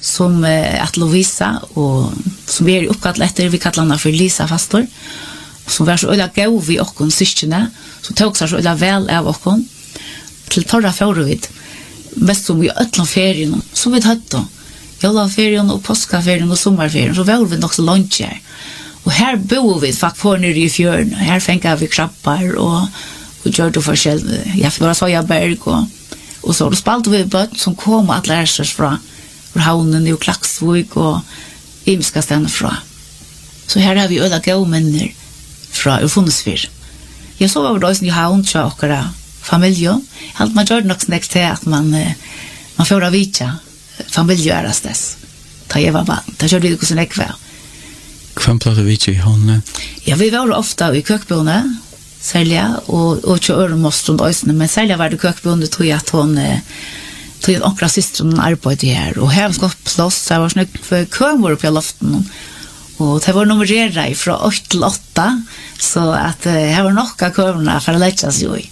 som att Lovisa och som är uppkallat efter vi kallar henne för Lisa fastor som var så ölla gå vi och kon syskene så tog så ölla väl av och kon till torra förut mest som vi ötlan ferien så vi hade då jalla ferien och påskaferien och sommarferien så var vi också lunch här och här bor vi faktiskt på nere i fjörn här fänkar vi krabbar och gör då för själv jag får bara säga berg och så då spalt vi bort som kom att lära sig från Havnen och Klaxvik och Imska stänner fra. Så här har vi öda gåmänner fra Ufundsfyr. Jag såg över då i Havn till åkara familjer. Allt man gör nog snäckt till att man får av vitja familjeärastes. Ta Eva barn. Ta gör det så näckväl. Kvem pratar vitja i Havn? Ja, vi var ofta i kökbona. Sälja och till Örmostrund ösne. Men sälja var det kökbona tror jag att hon tog onkra systern arbetade här och här ska slåss så var snyggt för kömor på loften och det var numrerade från 8 till 8 så att här var några kömorna för att lära sig ju.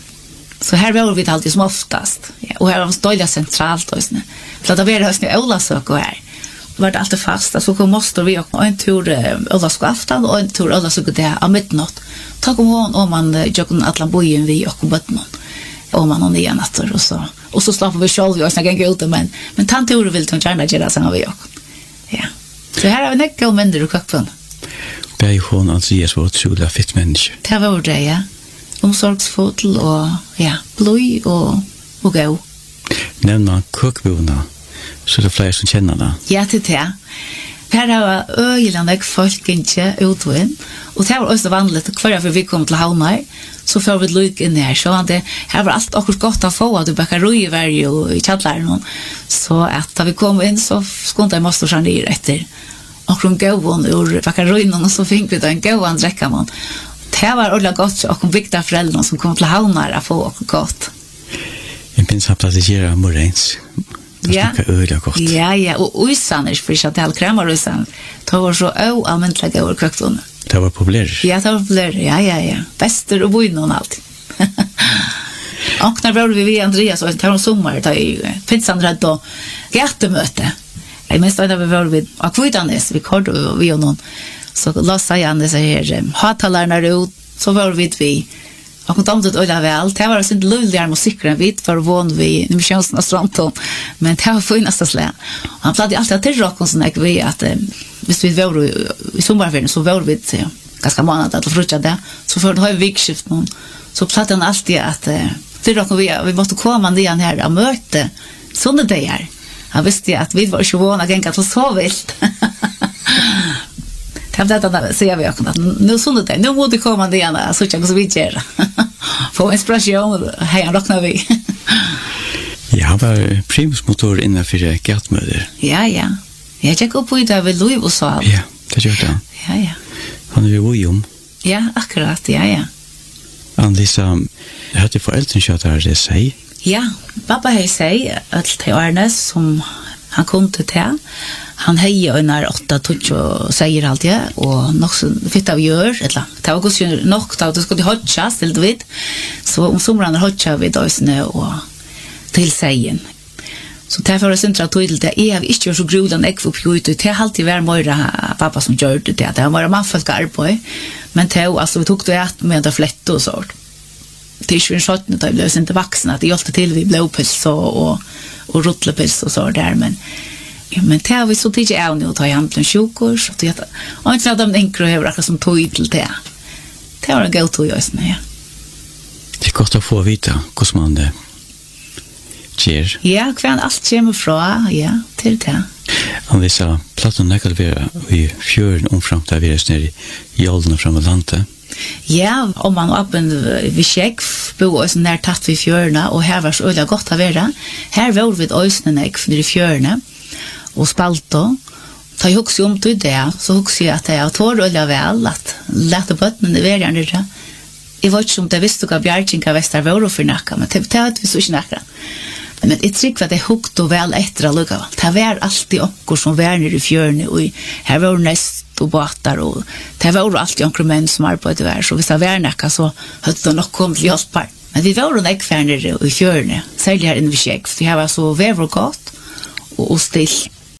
Så här var vi alltid som oftast och här var stöjda centralt och såna. För att det var hösten Ola söker här. Var det alltid fast så kom måste vi och en tur Ola ska afton och en tur Ola söker det av midnatt. Ta kom hon om man jag kunde Atlanbojen vi och bottnon. Om man har nya natter och så slappar vi själv och snacka ut men tantor vill ta gärna göra sen vi också. Ja. Så här har vi näcka och mindre och kökpön. Det är ju hon alltså ges vårt otroligt fitt människa. Det var det, ja. Omsorgsfull och ja, blöj och gå. Nämna kökbona så det fler som känner det. Ja, det. Här har öjlandet folk inte utvinn och det var också vanligt för vi kom till Havnar så får vi lyck in här så det här var allt också gott att få att du bakar röj i varje och i chattlaren så att när vi kom in så skulle jag måste köra ner efter och hon gåvon ur bakar röjnen och så fick vi då en gåvan dräcka man det var ordentligt gott och de viktiga föräldrarna som kom till Havnar att få gott jag minns att det ger morgens ja, gott. Ja, och usan är för att det all krämar usan det var så allmäntligt över kökton. Det var populärt. Ja, det var populärt. Ja. Bäster och bojnon allt. Och när var vi Andreas och tar en sommar där i pizzan rädd och gätemöte. Jag minns när vi var vid Akvidanes, vi kallade vi och någon. Så lossade jag det så här hatalarna ut, så var vi och kom damt ölla väl. Det var sånt lulliga musikern vid för vån vi nu känns nästan men det var finaste slä. Han plattade alltid till rock och såna vi att hvis vi var i sommarferien så var vi ganska månad att frucha det så för det har vi vikskift någon så plattade han alltid att till rock vi måste komma ner här och möte såna där. Han visste att vi var 20 år gänga till så vilt. Det säger vi också att nu sånt där nu måste komma ner så jag så vidare. Få inspiration här rocknar vi. Jag var primusmotor innan för gärtmöder. Ja. Jag checkar upp det med Louis och så. Ja, det gör det. Ja. Han är ju om. Ja, akkurat, ja. Anlisa, hade föräldern kört det sig? Ja, pappa hade sig att till Arnes som han kunde ta. Han hejade när 8 touch säger alltid och nog så fitt av gör eller det var också nog att det skulle hotcha till du vet. Så om sommaren hotcha vi då snö och till sägen. Så därför är det centralt till det är inte så grudan ägg för på ut det är alltid var mer pappa som gör det det var man folk arbete men det alltså vi tog det att med det flätt och så. Det är ju så att det blev inte vuxna det hjälpte till vi blåpils och rotlepils och så där men det har vi så tidigt av nu att ta i handen sjukvård och inte att de enkla över som tog till det. Det var en god tog just nu. Det är gott att få vita hur man det ger. Ja, kvar allt kommer från, ja, till det. Om vi sa plattan näkal vara i fjörn omframt där vi är nere i Jolden fram och landet. Ja, om man öppen vid Tjeck bo oss när tatt vi fjörna och här var så öliga gott att vara. Här var vi ösnen i fjörna och spalto. Ta jag också om till det så också jag att jag tår öliga väl att lätta botten i världen det. Jag vet inte om det visste att Bjärkinka västar var för nacka men det att vi så snacka. Men jag tycker att det hukt och väl efter att lukka. Det var alltid onkor som var nere i fjörne och här var näst och båtar och det var alltid onkor män som arbetade där. Så hvis det var nacka så hade de nog kommit till hjälpa. Men vi var nog inte nere i fjörne. Särskilt här inne vid Tjeck. För det här var så väl och gott och still.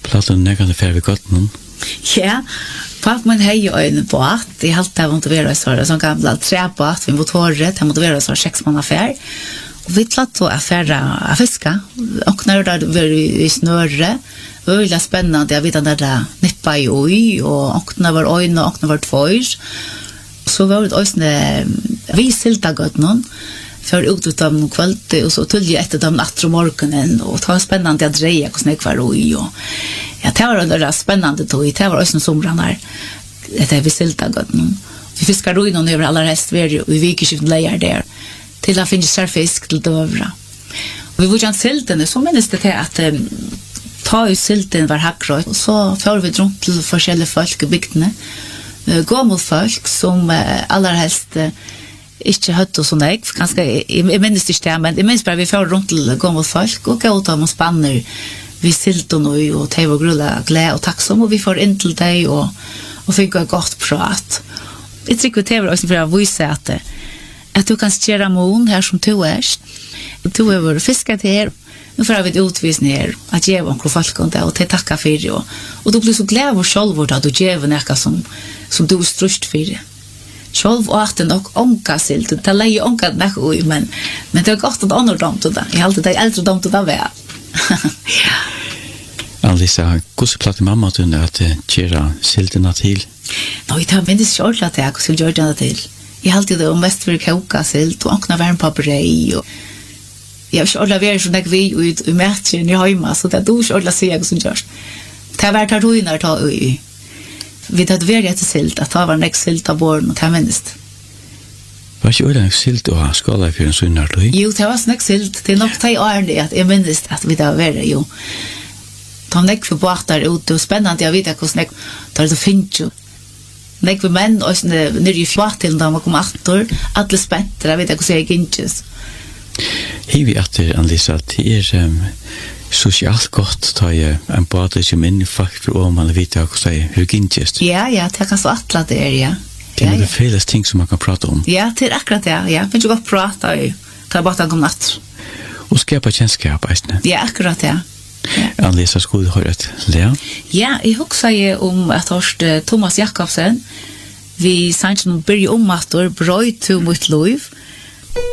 Platten nekade fär vi gott nun. Ja, pappa min hej ju en båt. Det halt det var vera så sån gamla träbåt med motorer, det måste vara så 6 månader affär. Och vi platt att affära fiska. Och när det var i snörre, väldigt spännande. Jag vet att det nippa i oj och när var ögon och när var tvås. Så var det också vi silta gott någon för ut utav kvällte och så tillje efter dem natt och morgonen och det var spännande att dreja och snäck var oj och ja, det var det spännande då i det var också somran här det vi silta gott någon vi fiskar oj någon över alla rest vi vikskift lejer där till att finna fisk till dövra och vi var ju silten så minns det att ta ut silten var hackrot och så får vi runt till forskjellige folk i bygdene gå mot folk som allra helst inte hött och sån där ganska jag minns inte men jag minns bara vi får runt till gå mot folk och gå ut och spanner vi silton och te och grulla glä och tacksom och vi får in till dig och fick ett gott prat. Jag tycker det var också för att visa att du kan styra mån här som du är. Du har fiskat här. Nu får vi utvisning här att ge och folk och det tacka för det och du blir så glad och själv att du ger något som du strust för det. Själv och att den och onka silt det lägger onka näck men det är gott att andra dom till det. Jag alltid det äldre dom till det väl. Alisa, hur platt mamma tunde att köra silterna till? Nej, det har minst kört att jag skulle göra det till. Jag alltid det mest för koka silt och ankna värm på bröd och jag vill alla vara så där vi ut i matchen i hemma så det då skulle se jag som görs. Det var där ruinar ta i. Vi hade varit silt att ta var nästa silt av born och ta minst. Vad är det silt och skala för en sunnar då? Jo, det var snäck silt. Det är nog ta i år att jag minns att vi där var ju. De näck för båtar ut och spännande jag vet att hur snäck där det finns ju. Näck för män och när ju fjart till dem och kom åter alla spänt. Jag vet att hur säger ginches. Vi att Alisa det är socialt gott ta en båt som in fakt för om man vet att säga hur ginches. Ja, det kan så attla det är ja. Det är flera ting som man kan prata om. Ja, det är akkurat det. Ja, men du kan prata ju. Ta bort en natt. Och skapa känskap, inte? Ja, akkurat det. Ja. Alisa skulle ha rätt. Ja, jag huxar ju om att Thomas Jakobsen vi sanns nu börja om att bröt till mot liv